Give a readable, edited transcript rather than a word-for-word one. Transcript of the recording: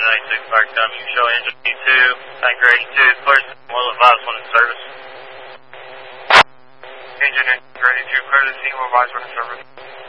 96 Park Time. You show engine B2, tanker 82, clear, will advise when in service. Engine 82, clear to scene, will advise when in service.